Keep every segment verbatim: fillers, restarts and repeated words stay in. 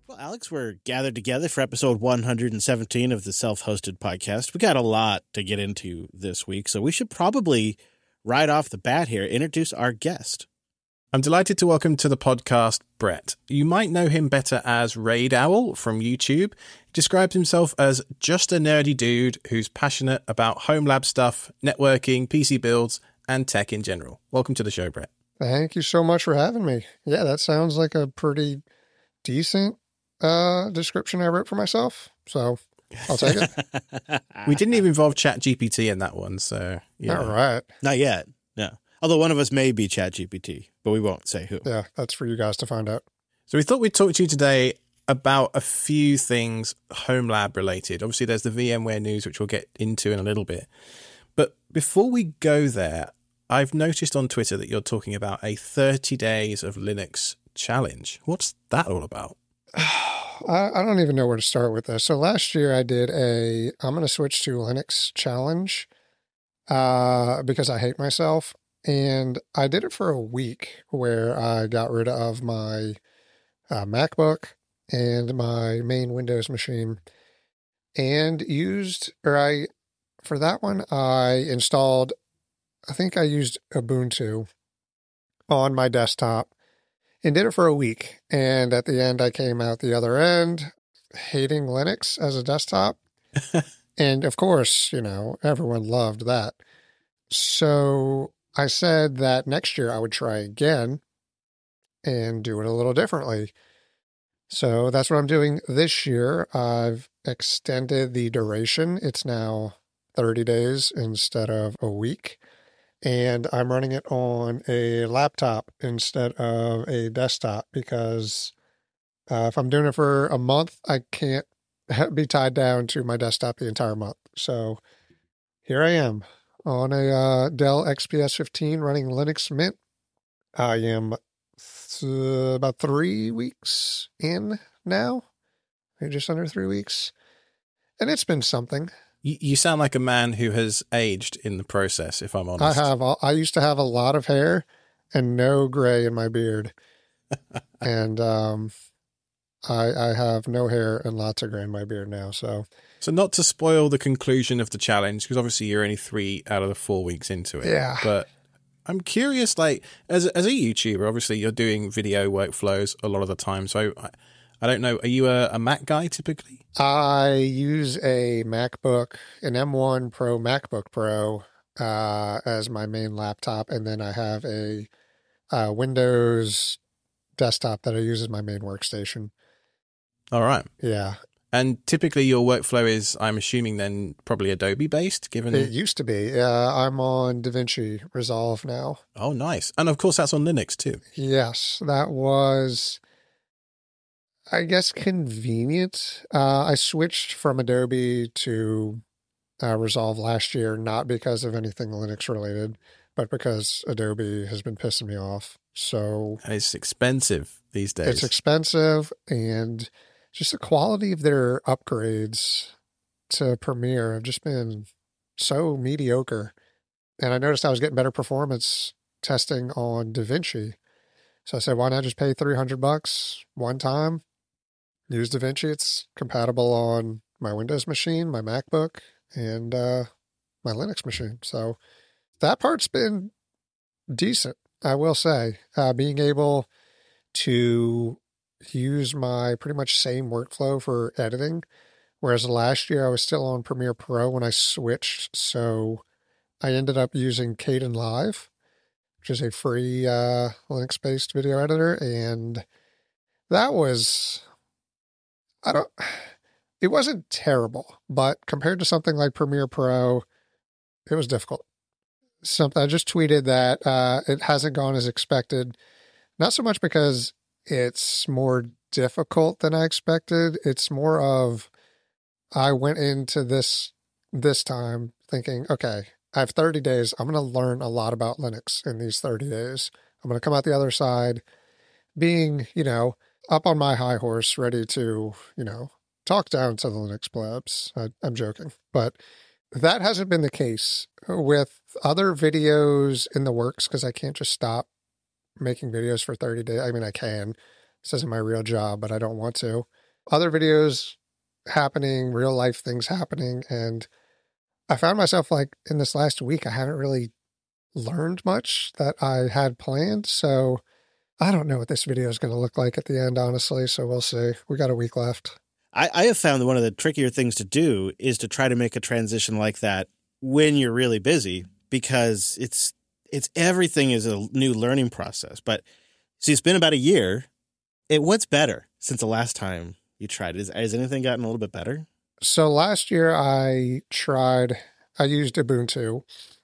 Well, Alex, we're gathered together for episode one hundred seventeen of the Self-Hosted Podcast. We got a lot to get into this week, so we should probably, right off the bat here, introduce our guest. I'm delighted to welcome to the podcast Brett. You might know him better as Raid Owl from YouTube. He describes himself as just a nerdy dude who's passionate about home lab stuff, networking, P C builds, and tech in general. Welcome to the show, Brett. Thank you so much for having me. Yeah, that sounds like a pretty decent uh, description I wrote for myself, so I'll take it. We didn't even involve ChatGPT in that one, so yeah. All right. Not yet, no. Although one of us may be ChatGPT, but we won't say who. Yeah, that's for you guys to find out. So we thought we'd talk to you today about a few things home lab related. Obviously, there's the VMware news, which we'll get into in a little bit. But before we go there, I've noticed on Twitter that you're talking about a thirty days of Linux challenge. What's that all about? I, I don't even know where to start with this. So last year I did a, I'm going to switch to Linux challenge uh, because I hate myself. And I did it for a week where I got rid of my uh, MacBook and my main Windows machine and used, or I, for that one, I installed, I think I used Ubuntu on my desktop and did it for a week. And at the end, I came out the other end hating Linux as a desktop. And of course, you know, everyone loved that. So I said that next year I would try again and do it a little differently. So that's what I'm doing this year. I've extended the duration. It's now thirty days instead of a week. And I'm running it on a laptop instead of a desktop because uh, if I'm doing it for a month, I can't be tied down to my desktop the entire month. So here I am on a uh, Dell X P S fifteen running Linux Mint. I am th- about three weeks in now, maybe just under three weeks. And it's been something. You sound like a man who has aged in the process, if I'm honest. I have. I used to have a lot of hair and no gray in my beard. and um, I, I have no hair and lots of gray in my beard now. So, so not to spoil the conclusion of the challenge, because obviously you're only three out of the four weeks into it. Yeah. But I'm curious, like, as, as a YouTuber, obviously you're doing video workflows a lot of the time. So I, I don't know, are you a, a Mac guy typically? I use a MacBook, an M one Pro MacBook Pro uh, as my main laptop, and then I have a uh, Windows desktop that I use as my main workstation. All right. Yeah. And typically your workflow is, I'm assuming then, probably Adobe-based, given... It used to be. Uh, I'm on DaVinci Resolve now. Oh, nice. And of course that's on Linux too. Yes, that was... I guess convenient. Uh, I switched from Adobe to uh, Resolve last year, not because of anything Linux related, but because Adobe has been pissing me off. So and it's expensive these days. It's expensive, and just the quality of their upgrades to Premiere have just been so mediocre. And I noticed I was getting better performance testing on DaVinci. So I said, why not just pay three hundred bucks one time? Use DaVinci. It's compatible on my Windows machine, my MacBook, and uh, my Linux machine. So that part's been decent, I will say. Uh, being able to use my pretty much same workflow for editing, whereas last year I was still on Premiere Pro when I switched. So I ended up using Kdenlive, which is a free uh, Linux-based video editor, and that was... I don't, it wasn't terrible, but compared to something like Premiere Pro, it was difficult. Something I just tweeted that uh, it hasn't gone as expected, not so much because it's more difficult than I expected. It's more of, I went into this, this time thinking, okay, I have thirty days. I'm going to learn a lot about Linux in these thirty days. I'm going to come out the other side being, you know, up on my high horse, ready to, you know, talk down to the Linux plebs. I, I'm joking. But that hasn't been the case with other videos in the works, because I can't just stop making videos for thirty days. I mean, I can. This isn't my real job, but I don't want to. Other videos happening, real life things happening. And I found myself like in this last week, I haven't really learned much that I had planned. So I don't know what this video is going to look like at the end, honestly. So we'll see. We got a week left. I, I have found that one of the trickier things to do is to try to make a transition like that when you're really busy, because it's it's everything is a new learning process. But see, it's been about a year. It what's better since the last time you tried? Is has anything gotten a little bit better? So last year I tried. I used Ubuntu.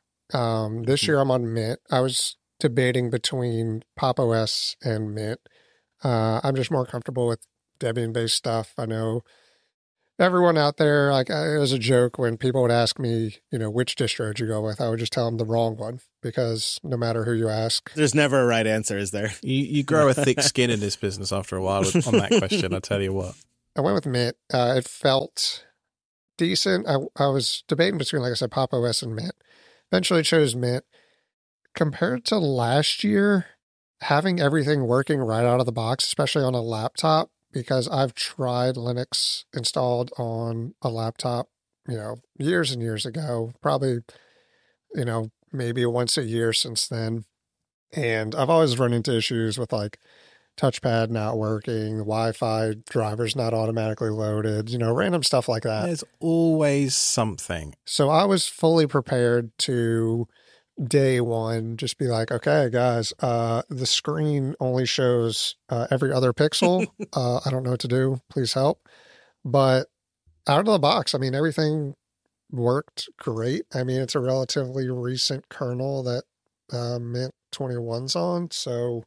Um, this year I'm on Mint. I was debating between Pop! O S and Mint. Uh, I'm just more comfortable with Debian-based stuff. I know everyone out there, like it was a joke when people would ask me, you know, which distro would you go with? I would just tell them the wrong one, because no matter who you ask. There's never a right answer, is there? You, you grow a thick skin in this business after a while on that question, I tell you what. I went with Mint. Uh, it felt decent. I, I was debating between, like I said, Pop! O S and Mint. Eventually chose Mint. Compared to last year, having everything working right out of the box, especially on a laptop, because I've tried Linux installed on a laptop, you know, years and years ago, probably, you know, maybe once a year since then. And I've always run into issues with like touchpad not working, the Wi-Fi drivers not automatically loaded, you know, random stuff like that. There's always something. So I was fully prepared to day one just be like, okay, guys, uh, the screen only shows uh, every other pixel. uh, I don't know what to do. Please help. But out of the box, I mean, everything worked great. I mean, it's a relatively recent kernel that uh, Mint twenty-one's on. So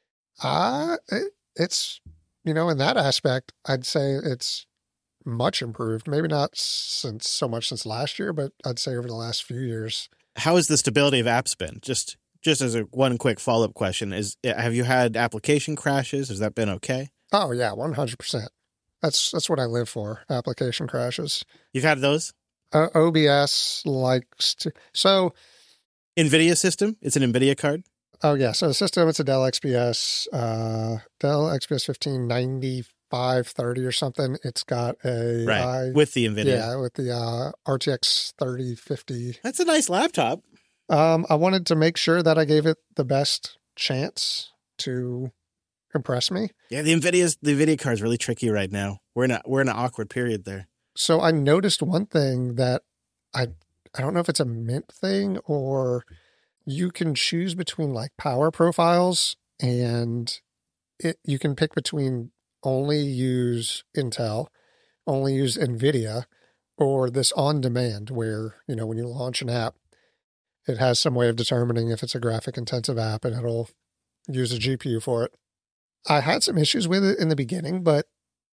uh, it, it's, you know, in that aspect, I'd say it's much improved. Maybe not since so much since last year, but I'd say over the last few years. How has the stability of apps been? Just just as a one quick follow-up question, is have you had application crashes? Has that been okay? Oh, yeah, one hundred percent. That's that's what I live for, application crashes. You've had those? Uh, O B S likes to... So... NVIDIA system? It's an NVIDIA card? Oh, yeah. So the system, it's a Dell X P S, uh, Dell X P S fifteen ninety-five thirty or something. It's got a... Right, uh, with the NVIDIA. Yeah, with the uh, R T X thirty fifty. That's a nice laptop. Um, I wanted to make sure that I gave it the best chance to impress me. Yeah, the NVIDIA's the NVIDIA card is really tricky right now. We're in a we're in an awkward period there. So I noticed one thing that I I don't know if it's a Mint thing or you can choose between like power profiles, and it you can pick between only use Intel, only use NVIDIA, or this on demand where, you know, when you launch an app, it has some way of determining if it's a graphic intensive app and it'll use a G P U for it. I had some issues with it in the beginning, but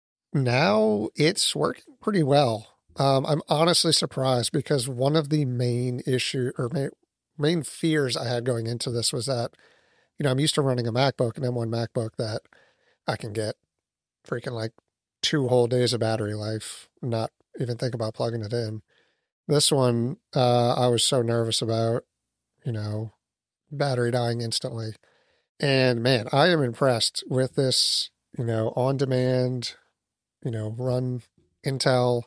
now it's working pretty well. Um, I'm honestly surprised, because one of the main issue or main, main fears I had going into this was that, you know, I'm used to running a MacBook, an M one MacBook that I can get freaking like two whole days of battery life, not even think about plugging it in. This one, uh, I was so nervous about, you know, battery dying instantly. And man, I am impressed with this, you know, on demand, you know, run Intel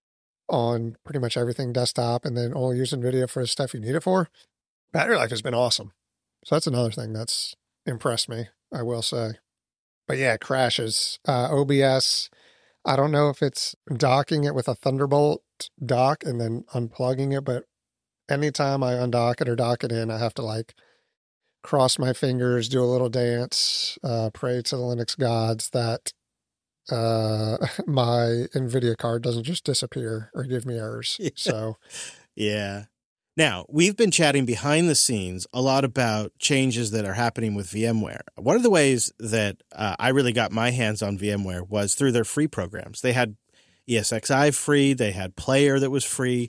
on pretty much everything desktop, and then only use NVIDIA for the stuff you need it for. Battery life has been awesome. So that's another thing that's impressed me, I will say. But yeah, crashes. Uh, O B S, I don't know if it's docking it with a Thunderbolt dock and then unplugging it, but anytime I undock it or dock it in, I have to like cross my fingers, do a little dance, uh, pray to the Linux gods that uh, my NVIDIA card doesn't just disappear or give me errors. Yeah. So, yeah. Now, we've been chatting behind the scenes a lot about changes that are happening with VMware. One of the ways that uh, I really got my hands on VMware was through their free programs. They had E S X i free, they had Player that was free.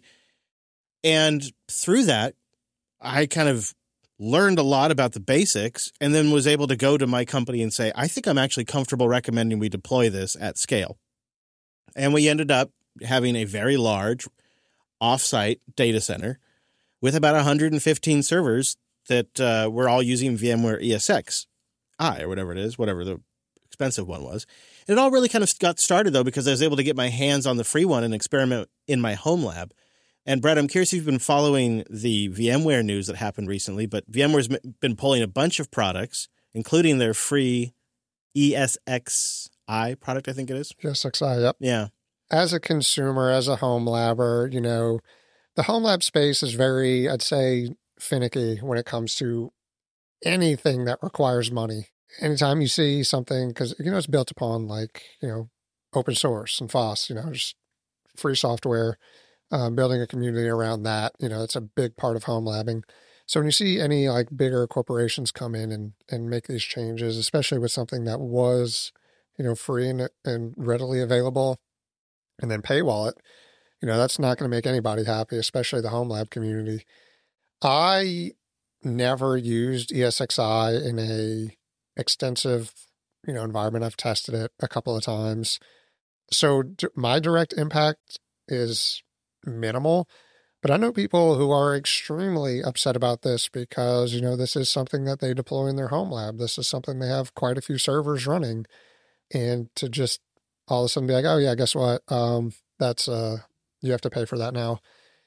And through that, I kind of learned a lot about the basics, and then was able to go to my company and say, I think I'm actually comfortable recommending we deploy this at scale. And we ended up having a very large offsite data center with about one hundred fifteen servers that uh, were all using VMware E S X i or whatever it is, whatever the expensive one was. And it all really kind of got started, though, because I was able to get my hands on the free one and experiment in my home lab. And Brett, I'm curious if you've been following the VMware news that happened recently, but VMware's been pulling a bunch of products, including their free E S X i product, I think it is. E S X i, yep. Yeah. As a consumer, as a home labber, you know, the home lab space is very, I'd say, finicky when it comes to anything that requires money. Anytime you see something, because, you know, it's built upon like, you know, open source and F O S, you know, just free software, um, building a community around that, you know, it's a big part of home labbing. So when you see any like bigger corporations come in and, and make these changes, especially with something that was, you know, free and, and readily available, and then paywall it, you know, that's not going to make anybody happy, especially the home lab community. I never used E S X i in a extensive, you know, environment. I've tested it a couple of times. So d- my direct impact is minimal, but I know people who are extremely upset about this because, you know, this is something that they deploy in their home lab. This is something they have quite a few servers running, and to just all of a sudden be like, oh yeah, guess what? Um, that's, uh, you have to pay for that now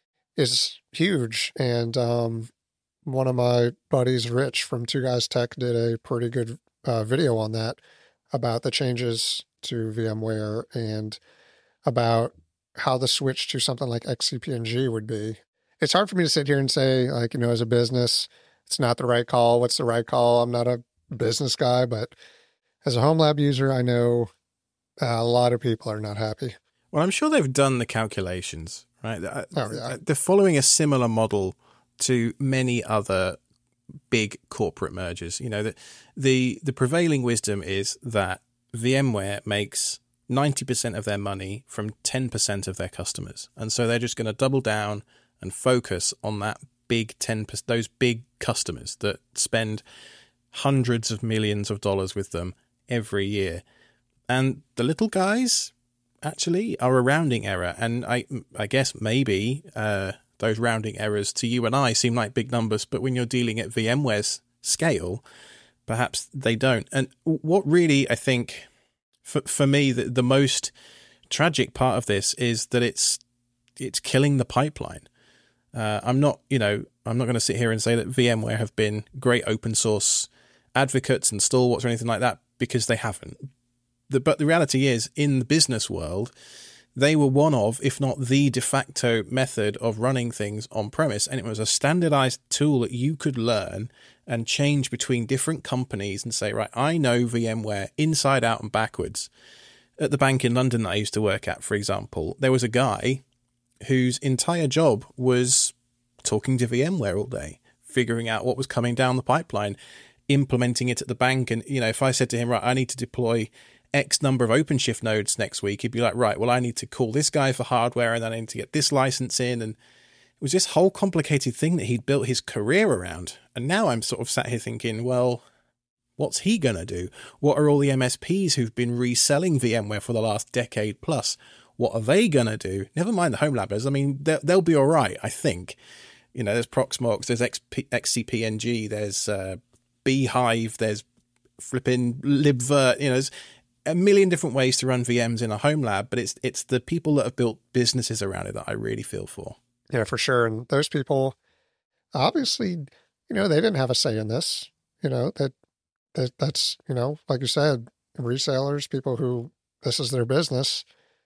is huge. And, um, one of my buddies, Rich from Two Guys Tech, did a pretty good uh, video on that about the changes to VMware and about how the switch to something like X C P N G would be. It's hard for me to sit here and say, like, you know, as a business, it's not the right call. What's the right call? I'm not a business guy, but as a home lab user, I know uh, a lot of people are not happy. Well, I'm sure they've done the calculations, right? Oh, yeah. They're following a similar model to many other big corporate mergers. You know, the, the the prevailing wisdom is that VMware makes ninety percent of their money from ten percent of their customers. And so they're just going to double down and focus on that big ten percent, those big customers that spend hundreds of millions of dollars with them every year. And the little guys actually are a rounding error. And I I guess maybe uh, those rounding errors to you and I seem like big numbers, but when you're dealing at VMware's scale, perhaps they don't. And what really, I think, for for me, the, the most tragic part of this is that it's it's killing the pipeline. Uh, I'm not, you know, I'm not going to sit here and say that VMware have been great open source advocates and stalwarts or anything like that, because they haven't. The, but the reality is, in the business world, they were one of, if not the de facto method of running things on premise. And it was a standardized tool that you could learn and change between different companies and say, right, I know VMware inside out and backwards. At the bank in London that I used to work at, for example, there was a guy whose entire job was talking to VMware all day, figuring out what was coming down the pipeline, implementing it at the bank. And, you know, if I said to him, right, I need to deploy X number of OpenShift nodes next week, he'd be like, right, well, I need to call this guy for hardware and then I need to get this license in. And it was this whole complicated thing that he'd built his career around. And now I'm sort of sat here thinking, well, what's he going to do? What are all the M S Ps who've been reselling VMware for the last decade plus? What are they going to do? Never mind the home labbers. I mean, they'll, they'll be all right, I think. You know, there's Proxmox, there's X C P N G, there's uh, Beehive, there's flipping libvirt. You know, there's a million different ways to run V Ms in a home lab, but it's it's the people that have built businesses around it that I really feel for. Yeah, for sure. And those people, obviously, you know, they didn't have a say in this. You know, that, that that's, you know, like you said, resellers, people who this is their business.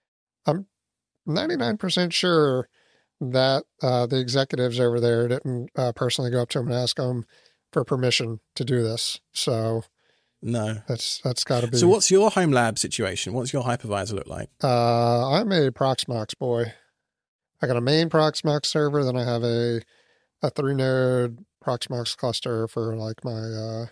I'm ninety-nine percent sure that uh, the executives over there didn't uh, personally go up to them and ask them for permission to do this. So no, that's that's got to be. So what's your home lab situation? What's your hypervisor look like? Uh, I'm a Proxmox boy. I got a main Proxmox server, then I have a a three node Proxmox cluster for like my uh,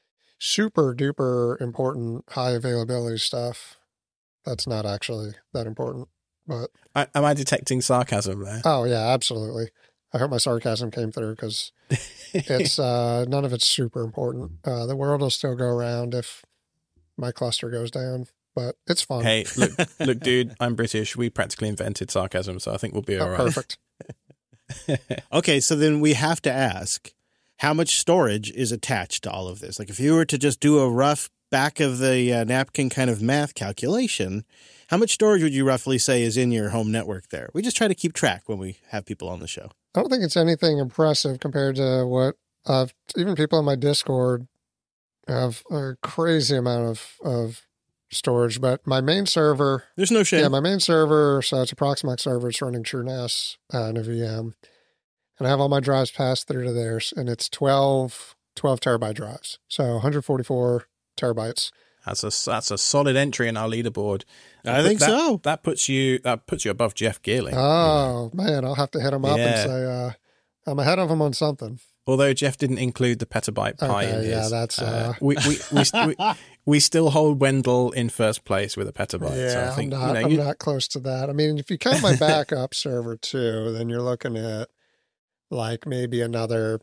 super duper important high availability stuff. That's not actually that important, but I, am I detecting sarcasm there? Oh yeah, absolutely. I hope my sarcasm came through, because it's uh, none of it's super important. Uh, the world will still go around if my cluster goes down, but it's fun. Hey, look, look, dude, I'm British. We practically invented sarcasm, so I think we'll be all oh, right. Perfect. Okay, so then we have to ask, how much storage is attached to all of this? Like, if you were to just do a rough back of the uh, napkin kind of math calculation, how much storage would you roughly say is in your home network there? We just try to keep track when we have people on the show. I don't think it's anything impressive compared to what I've, even people on my Discord have a crazy amount of, of storage, but my main server, there's no shame. Yeah, my main server, so it's a Proxmox server. It's running TrueNAS uh, in a V M. And I have all my drives passed through to theirs, and it's twelve, twelve terabyte drives. So one hundred forty-four terabytes. That's a that's a solid entry in our leaderboard. I think that, so. That puts you that puts you above Jeff Geerling. Oh man, I'll have to hit him up Yeah. and say uh, I'm ahead of him on something. Although Jeff didn't include the petabyte pi Okay, in his. yeah, that's, uh, we, we, we, we, we still hold Wendell in first place with a petabyte. Yeah, so I think, I'm, not, you know, I'm you, not close to that. I mean, if you count my backup server too, then you're looking at like maybe another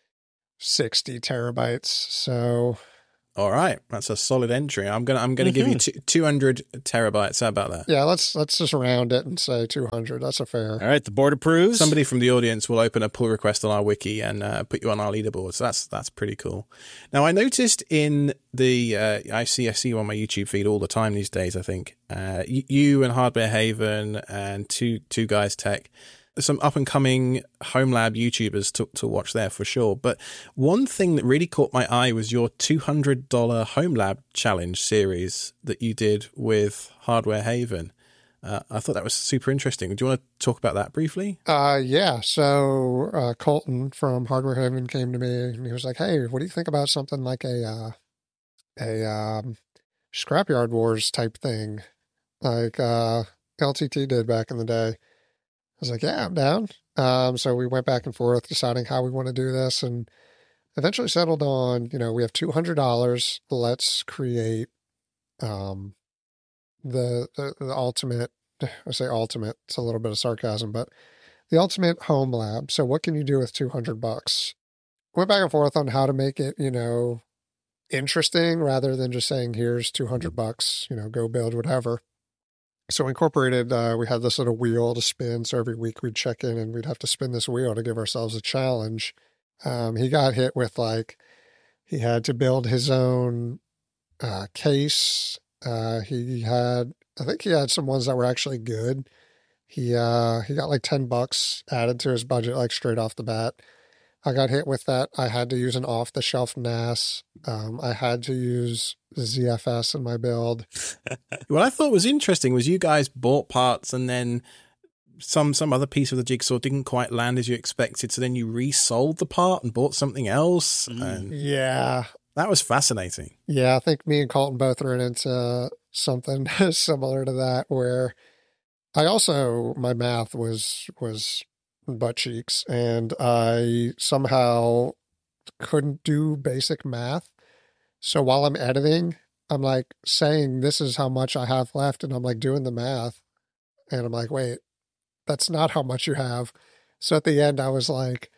sixty terabytes. So all right, that's a solid entry. I'm gonna I'm gonna give you two, two hundred terabytes. How about that? yeah, let's let's just round it and say two hundred. That's a fair. All right, the board approves. Somebody from the audience will open a pull request on our wiki and uh, put you on our leaderboard. So that's that's pretty cool. Now, I noticed in the uh, I see I see you on my YouTube feed all the time these days. I think uh, you and Hardware Haven and two two guys tech. Some up and coming home lab YouTubers to, to watch there for sure. But one thing that really caught my eye was your two hundred dollars home lab challenge series that you did with Hardware Haven. Uh, I thought that was super interesting. Do you want to talk about that briefly? Uh, yeah. So uh, Colton from Hardware Haven came to me and he was like, "Hey, what do you think about something like a uh, a um, Scrapyard Wars type thing, like uh, L T T did back in the day?" I was like, yeah, I'm down. Um, so we went back and forth deciding how we want to do this and eventually settled on, you know, we have two hundred dollars. Let's create um, the, the, the ultimate, I say ultimate, it's a little bit of sarcasm, but the ultimate home lab. So what can you do with two hundred bucks? Went back and forth on how to make it, you know, interesting rather than just saying, here's two hundred bucks, you know, go build whatever. So we incorporated, uh, we had this little wheel to spin. So every week we'd check in and we'd have to spin this wheel to give ourselves a challenge. Um, he got hit with like, he had to build his own uh, case. Uh, he had, I think he had some ones that were actually good. He, uh, he got like ten bucks added to his budget, like straight off the bat. I got hit with that. I had to use an off-the-shelf N A S. Um, I had to use Z F S in my build. What I thought was interesting was you guys bought parts and then some some other piece of the jigsaw didn't quite land as you expected. So then you resold the part and bought something else. Mm. And Yeah. that was fascinating. Yeah, I think me and Colton both ran into something similar to that where I also, my math was was butt cheeks and I somehow couldn't do basic math. So while I'm editing, I'm like saying this is how much I have left and I'm like doing the math and I'm like, wait, that's not how much you have. So at the end I was like,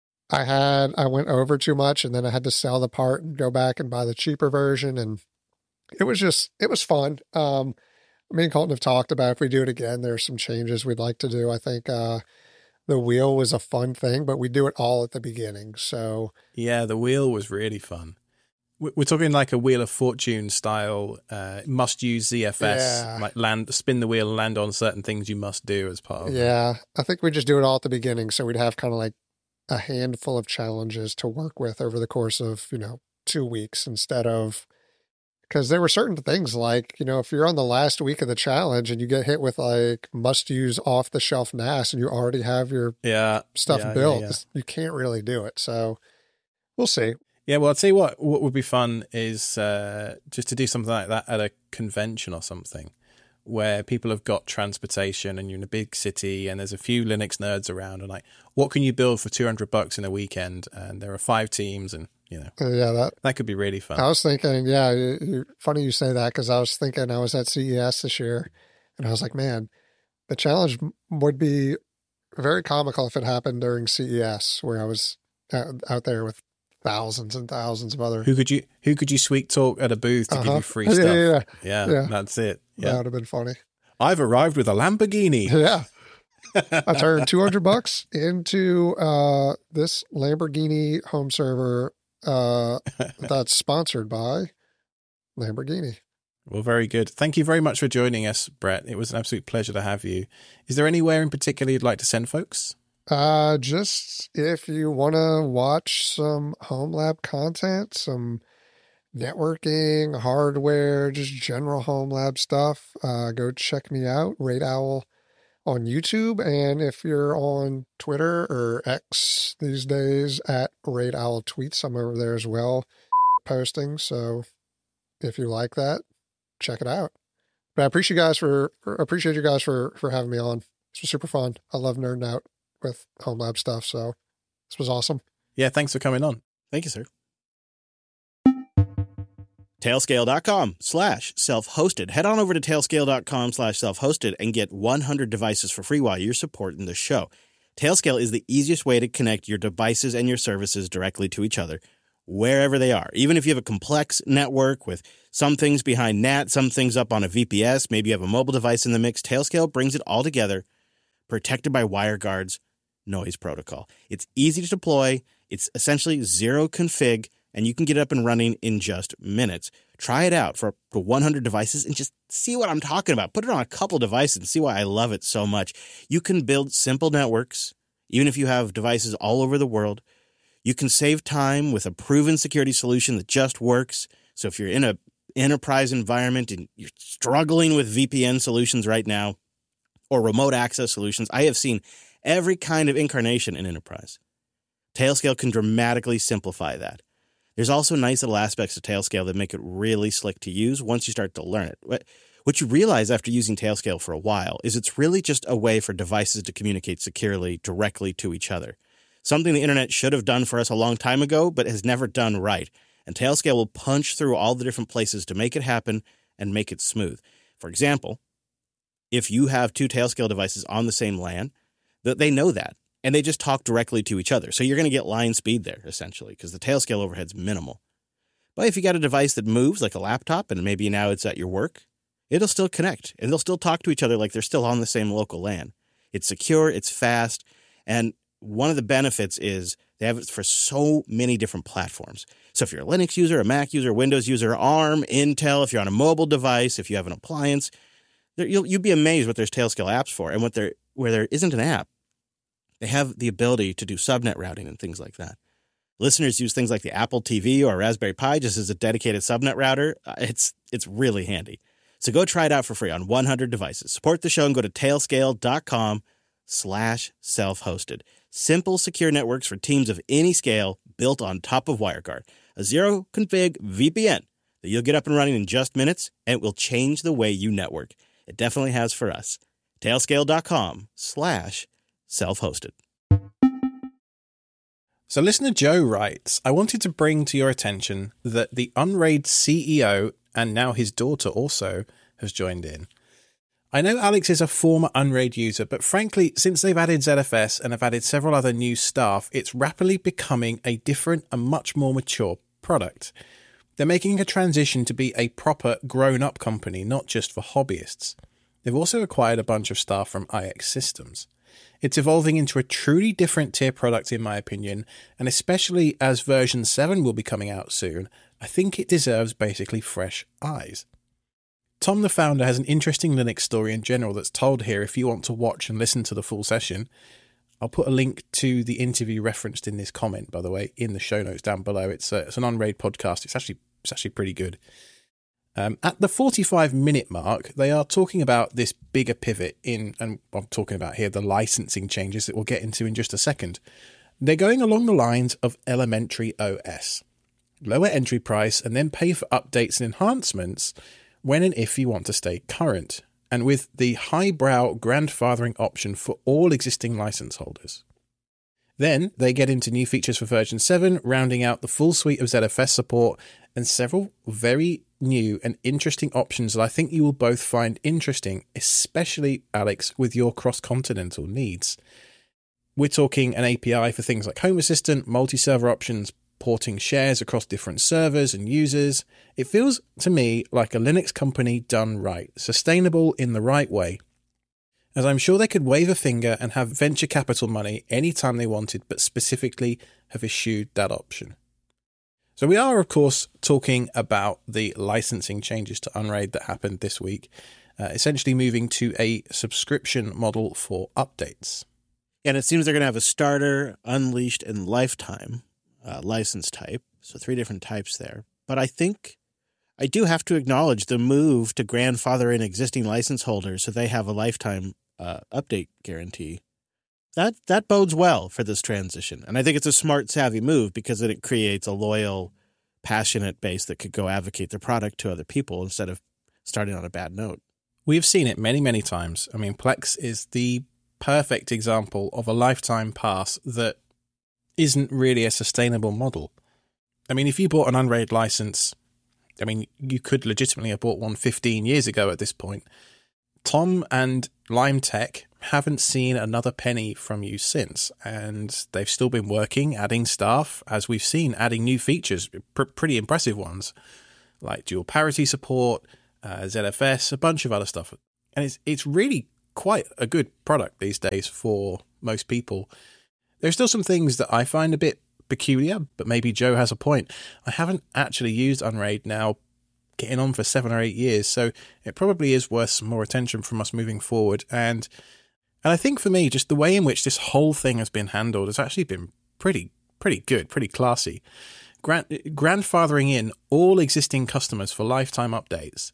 I had, I went over too much and then I had to sell the part and go back and buy the cheaper version. And it was just, it was fun. Um, me and Colton have talked about if we do it again, there's some changes we'd like to do. I think, uh, the wheel was a fun thing, but we do it all at the beginning. So yeah, the wheel was really fun. We're talking like a Wheel of Fortune style, uh, must use Z F S, Yeah. like land, spin the wheel and land on certain things you must do as part of it. yeah, I think we just do it all at the beginning. So we'd have kind of like a handful of challenges to work with over the course of, you know, two weeks instead of, because there were certain things like, you know, if you're on the last week of the challenge and you get hit with like must use off the shelf N A S and you already have your Yeah. stuff yeah, built, yeah, yeah. you can't really do it. So we'll see. Yeah, well, I'll tell you what, what would be fun is uh, just to do something like that at a convention or something where people have got transportation and you're in a big city and there's a few Linux nerds around and like, what can you build for two hundred bucks in a weekend? And there are five teams and, you know, Uh, yeah, that that could be really fun. I was thinking, yeah, you, you, funny you say that because I was thinking I was at C E S this year and I was like, man, the challenge m- would be very comical if it happened during C E S where I was out, out there with thousands and thousands of other. Who could you who could you sweet talk at a booth to give Uh-huh. you free Yeah, stuff? yeah, yeah. Yeah, Yeah. that's it. That Yeah. would have been funny. I've arrived with a Lamborghini. Yeah. I turned two hundred bucks into uh, this Lamborghini home server uh, that's sponsored by Lamborghini. Well, very good. Thank you very much for joining us, Brett. It was an absolute pleasure to have you. Is there anywhere in particular you'd like to send folks? Uh, just if you want to watch some home lab content, some networking, hardware, just general home lab stuff, uh, go check me out, Raid Owl on YouTube. And if you're on Twitter or X these days, at Raid Owl Tweets, I'm over there as well posting. So if you like that, check it out. But I appreciate you guys for, appreciate you guys for, for having me on. This was super fun. I love nerding out with home lab stuff. So this was awesome. Yeah. Thanks for coming on. Thank you, sir. Tailscale.com slash self-hosted. Head on over to tailscale.com slash self-hosted and get one hundred devices for free while you're supporting the show. Tailscale is the easiest way to connect your devices and your services directly to each other, wherever they are. Even if you have a complex network with some things behind N A T, some things up on a V P S, maybe you have a mobile device in the mix, Tailscale brings it all together, protected by WireGuard's noise protocol. It's easy to deploy. It's essentially zero config, and you can get up and running in just minutes. Try it out for up to one hundred devices and just see what I'm talking about. Put it on a couple devices and see why I love it so much. You can build simple networks, even if you have devices all over the world. You can save time with a proven security solution that just works. So if you're in an enterprise environment and you're struggling with V P N solutions right now or remote access solutions, I have seen every kind of incarnation in enterprise. Tailscale can dramatically simplify that. There's also nice little aspects of Tailscale that make it really slick to use once you start to learn it. What, what you realize after using Tailscale for a while is it's really just a way for devices to communicate securely directly to each other. Something the internet should have done for us a long time ago, but has never done right. And Tailscale will punch through all the different places to make it happen and make it smooth. For example, if you have two Tailscale devices on the same LAN, they know that. And they just talk directly to each other. So you're going to get line speed there, essentially, because the Tailscale overhead's minimal. But if you got a device that moves, like a laptop, and maybe now it's at your work, it'll still connect. And they'll still talk to each other like they're still on the same local LAN. It's secure, it's fast, and one of the benefits is they have it for so many different platforms. So if you're a Linux user, a Mac user, Windows user, ARM, Intel, if you're on a mobile device, if you have an appliance, you'll, you'll be amazed what there's Tailscale apps for. And what there, where there isn't an app, they have the ability to do subnet routing and things like that. Listeners use things like the Apple T V or Raspberry Pi just as a dedicated subnet router. It's it's really handy. So go try it out for free on one hundred devices. Support the show and go to tailscale.com slash self-hosted. Simple, secure networks for teams of any scale built on top of WireGuard. A zero-config V P N that you'll get up and running in just minutes, and it will change the way you network. It definitely has for us. Tailscale.com slash self-hosted. So listener Joe writes, I wanted to bring to your attention that the Unraid C E O, and now his daughter also, has joined in. I know Alex is a former Unraid user, but frankly, since they've added Z F S and have added several other new staff, it's rapidly becoming a different and much more mature product. They're making a transition to be a proper grown-up company, not just for hobbyists. They've also acquired a bunch of staff from I X Systems. It's evolving into a truly different tier product in my opinion, and especially as version seven will be coming out soon, I think it deserves basically fresh eyes. Tom the founder has an interesting Linux story in general that's told here if you want to watch and listen to the full session. I'll put a link to the interview referenced in this comment, by the way, in the show notes down below. It's, a, it's an Unraid podcast. It's actually, it's actually pretty good. Um, at the forty-five minute mark, they are talking about this bigger pivot in, and I'm talking about here the licensing changes that we'll get into in just a second. They're going along the lines of Elementary O S. Lower entry price and then pay for updates and enhancements when and if you want to stay current, and with the highbrow grandfathering option for all existing license holders. Then they get into new features for version seven, rounding out the full suite of Z F S support and several very new and interesting options that I think you will both find interesting, especially, Alex, with your cross-continental needs. We're talking an A P I for things like Home Assistant, multi-server options, porting shares across different servers and users. It feels to me like a Linux company done right, sustainable in the right way. As I'm sure they could wave a finger and have venture capital money anytime they wanted, but specifically have eschewed that option. So we are, of course, talking about the licensing changes to Unraid that happened this week, uh, essentially moving to a subscription model for updates. And it seems they're going to have a starter, unleashed, and lifetime uh, license type. So three different types there. But I think I do have to acknowledge the move to grandfather in existing license holders so they have a lifetime uh, update guarantee. That that bodes well for this transition. And I think it's a smart, savvy move because then it creates a loyal, passionate base that could go advocate their product to other people instead of starting on a bad note. We've seen it many, many times. I mean, Plex is the perfect example of a lifetime pass that isn't really a sustainable model. I mean, if you bought an Unraid license, I mean, you could legitimately have bought one fifteen years ago at this point. Tom and Lime Tech haven't seen another penny from you since, and they've still been working, adding staff, as we've seen, adding new features, pr- pretty impressive ones, like dual parity support, uh, Z F S, a bunch of other stuff. And it's it's really quite a good product these days for most people. There's still some things that I find a bit peculiar, but maybe Joe has a point. I haven't actually used Unraid now, getting on for seven or eight years, so it probably is worth some more attention from us moving forward. And and I think for me, just the way in which this whole thing has been handled has actually been pretty pretty good, pretty classy. Grand, grandfathering in all existing customers for lifetime updates.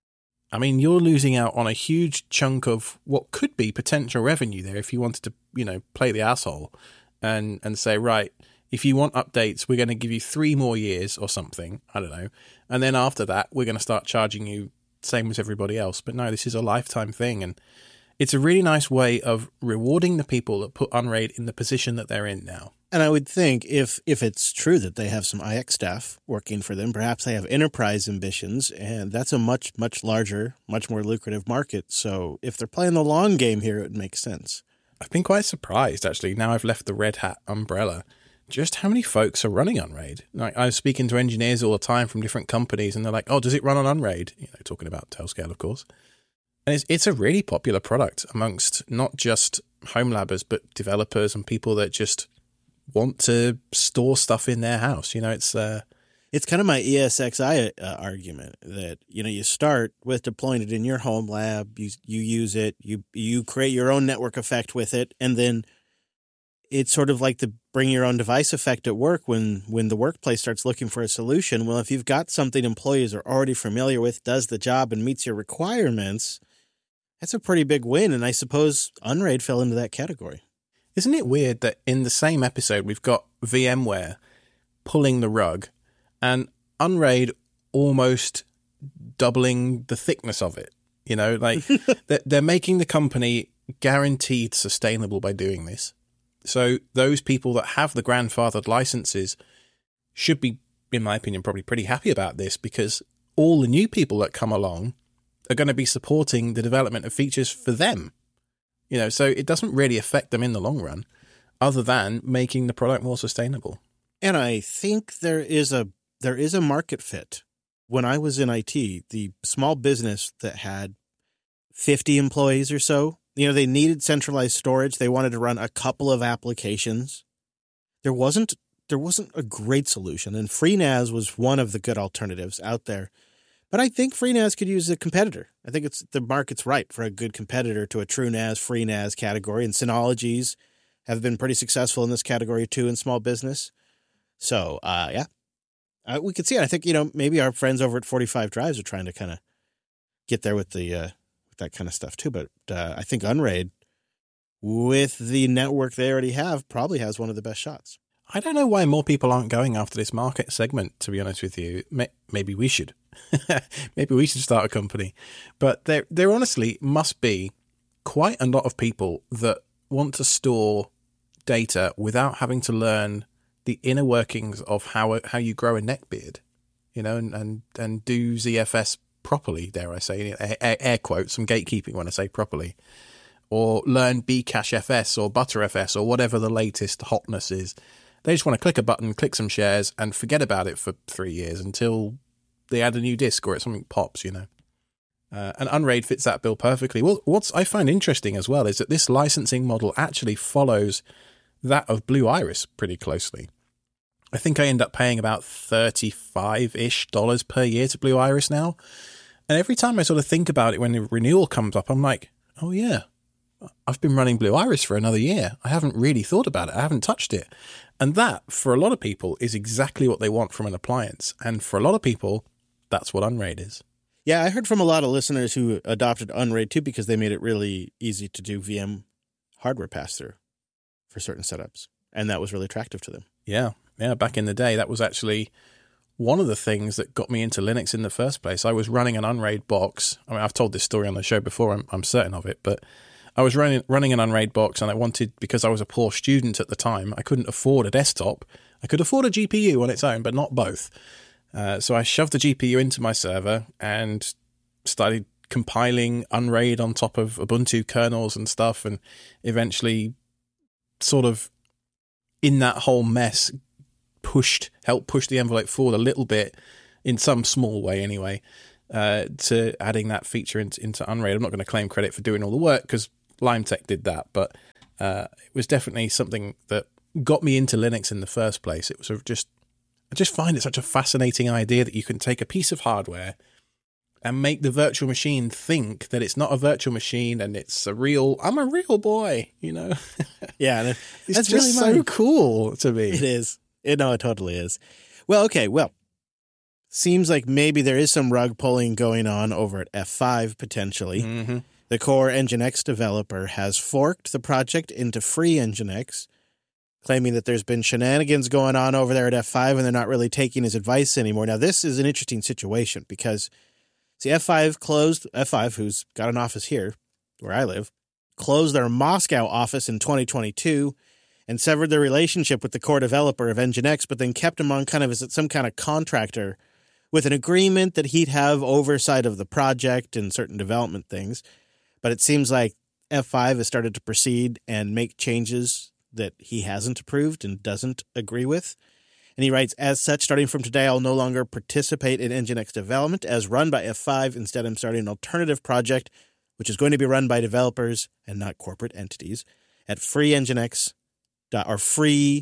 I mean, you're losing out on a huge chunk of what could be potential revenue there if you wanted to, you know, play the asshole and and say, right, if you want updates, we're going to give you three more years or something. I don't know. And then after that, we're going to start charging you same as everybody else. But no, this is a lifetime thing. And it's a really nice way of rewarding the people that put Unraid in the position that they're in now. And I would think if if it's true that they have some I X staff working for them, perhaps they have enterprise ambitions, and that's a much, much larger, much more lucrative market. So if they're playing the long game here, it would make sense. I've been quite surprised, actually, now I've left the Red Hat umbrella, just how many folks are running Unraid. Like, I was speaking to engineers all the time from different companies, and they're like, oh, does it run on Unraid? You know, talking about Tailscale, of course. And it's it's a really popular product amongst not just home labbers, but developers and people that just want to store stuff in their house. You know, it's uh, it's kind of my E S X i uh, argument that, you know, you start with deploying it in your home lab, you you use it, you you create your own network effect with it, and then it's sort of like the bring your own device effect at work when, when the workplace starts looking for a solution. Well, if you've got something employees are already familiar with, does the job, and meets your requirements, that's a pretty big win. And I suppose Unraid fell into that category. Isn't it weird that in the same episode, we've got VMware pulling the rug and Unraid almost doubling the thickness of it? You know, like they're, they're making the company guaranteed sustainable by doing this. So those people that have the grandfathered licenses should be, in my opinion, probably pretty happy about this, because all the new people that come along are going to be supporting the development of features for them. You know, so it doesn't really affect them in the long run, other than making the product more sustainable. And I think there is a there is a market fit. When I was in I T, the small business that had fifty employees or so, you know, they needed centralized storage. They wanted to run a couple of applications. There wasn't there wasn't a great solution, and FreeNAS was one of the good alternatives out there. But I think FreeNAS could use a competitor. I think it's the market's ripe for a good competitor to a TrueNAS, FreeNAS category, and Synologies have been pretty successful in this category too in small business. So, uh, yeah, uh, we could see it. I think, you know, maybe our friends over at forty-five Drives are trying to kind of get there with the uh, with that kind of stuff too. But uh, I think Unraid, with the network they already have, probably has one of the best shots. I don't know why more people aren't going after this market segment, to be honest with you. Maybe we should. Maybe we should start a company. But there, there honestly must be quite a lot of people that want to store data without having to learn the inner workings of how how you grow a neckbeard, you know, and, and, and do Z F S properly, dare I say, air, air quotes, some gatekeeping when I say properly, or learn Bcache F S or Btrfs or whatever the latest hotness is. They just want to click a button, click some shares, and forget about it for three years until they add a new disk or something pops, you know. Uh, and Unraid fits that bill perfectly. Well, what's I find interesting as well is that this licensing model actually follows that of Blue Iris pretty closely. I think I end up paying about thirty-five-ish dollars per year to Blue Iris now. And every time I sort of think about it when the renewal comes up, I'm like, oh yeah, I've been running Blue Iris for another year. I haven't really thought about it. I haven't touched it. And that, for a lot of people, is exactly what they want from an appliance. And for a lot of people, that's what Unraid is. Yeah, I heard from a lot of listeners who adopted Unraid too because they made it really easy to do V M hardware pass-through for certain setups. And that was really attractive to them. Yeah. Yeah, back in the day, that was actually one of the things that got me into Linux in the first place. I was running an Unraid box. I mean, I've told this story on the show before, I'm, I'm certain of it, but I was running running an Unraid box, and I wanted, because I was a poor student at the time, I couldn't afford a desktop. I could afford a G P U on its own, but not both. Uh, so I shoved the G P U into my server and started compiling Unraid on top of Ubuntu kernels and stuff, and eventually sort of in that whole mess pushed, helped push the envelope forward a little bit, in some small way anyway, uh, to adding that feature into, into Unraid. I'm not going to claim credit for doing all the work because LimeTech did that, but uh, it was definitely something that got me into Linux in the first place. It was sort of just, I just find it such a fascinating idea that you can take a piece of hardware and make the virtual machine think that it's not a virtual machine and it's a real, I'm a real boy, you know? Yeah. And it's that's just really so mine. cool to me. It is. It, no, it totally is. Well, okay. Well, seems like maybe there is some rug pulling going on over at F five potentially. Mm-hmm. The core Nginx developer has forked the project into free Nginx, claiming that there's been shenanigans going on over there at F five and they're not really taking his advice anymore. Now, this is an interesting situation because, see, F five closed, F five, who's got an office here where I live, closed their Moscow office in twenty twenty-two and severed their relationship with the core developer of Nginx, but then kept him on kind of as some kind of contractor with an agreement that he'd have oversight of the project and certain development things. But it seems like F five has started to proceed and make changes that he hasn't approved and doesn't agree with. And he writes, as such, starting from today, I'll no longer participate in Nginx development as run by F five. Instead, I'm starting an alternative project, which is going to be run by developers and not corporate entities at free Nginx, or free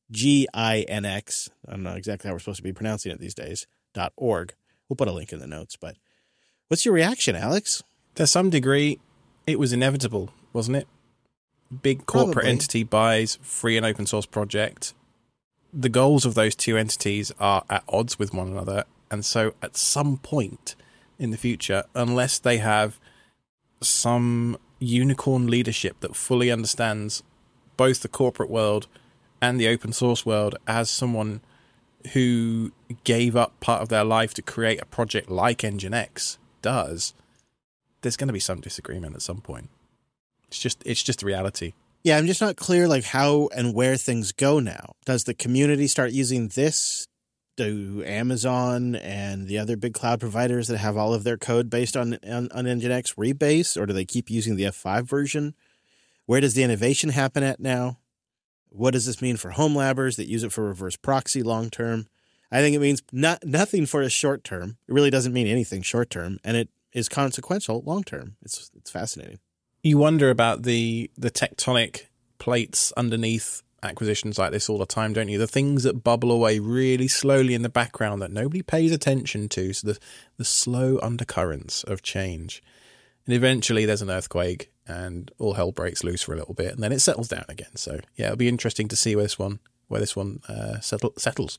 G I N X. I don't know exactly how we're supposed to be pronouncing it these days, dot org. We'll put a link in the notes. But what's your reaction, Alex? To some degree, it was inevitable, wasn't it? Big corporate Probably. entity buys free and open source project. The goals of those two entities are at odds with one another. And so at some point in the future, unless they have some unicorn leadership that fully understands both the corporate world and the open source world as someone who gave up part of their life to create a project like Nginx does, there's going to be some disagreement at some point. It's just it's just reality. Yeah, I'm just not clear like how and where things go now. Does the community start using this? Do Amazon and the other big cloud providers that have all of their code based on, on, on Nginx rebase, or do they keep using the F five version? Where does the innovation happen at now? What does this mean for home labbers that use it for reverse proxy long term? I think it means not nothing for a short term. It really doesn't mean anything short term, and it is consequential long term. It's it's fascinating. You wonder about the the tectonic plates underneath acquisitions like this all the time, don't you? The things that bubble away really slowly in the background that nobody pays attention to. So the the slow undercurrents of change. And eventually there's an earthquake and all hell breaks loose for a little bit and then it settles down again. So yeah, it'll be interesting to see where this one where this one uh, settle, settles.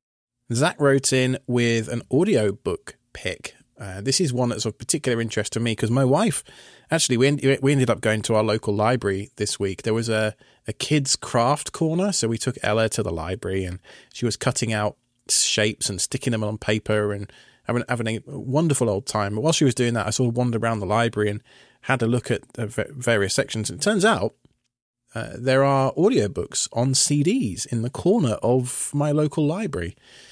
Zach wrote in with an audiobook pick. Uh, this is one that's of particular interest to me because my wife, actually, we, en- we ended up going to our local library this week. There was a, a kids' craft corner, so we took Ella to the library and she was cutting out shapes and sticking them on paper and having, having a wonderful old time. But while she was doing that, I sort of wandered around the library and had a look at uh, various sections. And it turns out uh, there are audiobooks on C Ds in the corner of my local library.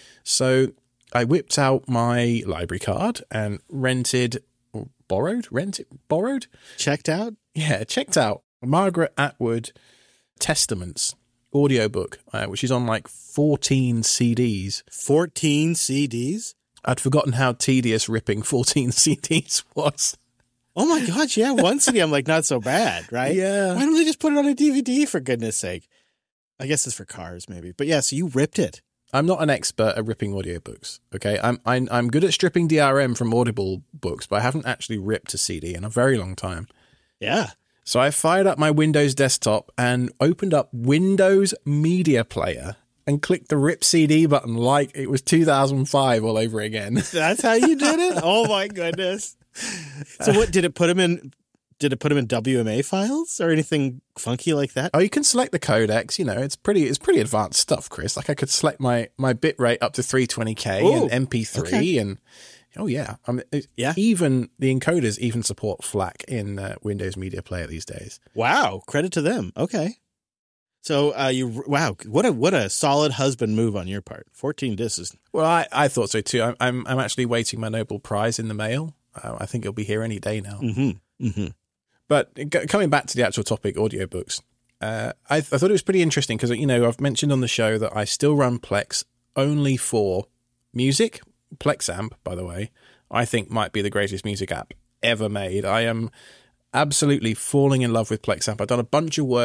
So I whipped out my library card and rented, or borrowed, rented, borrowed? Checked out? Yeah, checked out Margaret Atwood Testaments audiobook, uh, which is on like fourteen C Ds. fourteen C Ds? I'd forgotten how tedious ripping fourteen C Ds was. Oh my gosh, yeah, one C D I'm like, not so bad, right? Yeah. Why don't they just put it on a D V D, for goodness sake? I guess it's for cars, maybe. But yeah, so you ripped it. I'm not an expert at ripping audiobooks. Okay, I'm I'm I'm good at stripping D R M from Audible books, but I haven't actually ripped a C D in a very long time. Yeah. So I fired up my Windows desktop and opened up Windows Media Player and clicked the rip C D button like it was two thousand five all over again. That's how you did it? Oh my goodness. So what did it put them in? Did it put them in W M A files or anything funky like that? Oh, you can select the codecs. You know, it's pretty it's pretty advanced stuff, Chris. Like I could select my my bit rate up to three twenty K Ooh, and M P three okay. and oh yeah, I mean, it, Yeah. Even the encoders even support FLAC in uh, Windows Media Player these days. Wow, credit to them. Okay. So uh, you wow, what a what a solid husband move on your part. fourteen discs is Well, I, I thought so too. I'm I'm, I'm actually waiting my Nobel Prize in the mail. Uh, I think it'll be here any day now. Mm-hmm. Mm-hmm. But g- coming back to the actual topic, audiobooks, uh, I, th- I thought it was pretty interesting because, you know, I've mentioned on the show that I still run Plex only for music. Plexamp, by the way, I think might be the greatest music app ever made. I am absolutely falling in love with Plexamp. I've done a bunch of work